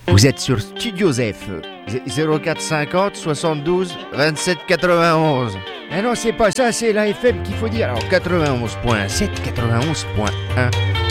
Vous êtes sur Studio Zef, 0450 72 27 91. Ah non, c'est pas ça, c'est la FM qu'il faut dire. Alors 91.7, 91.1.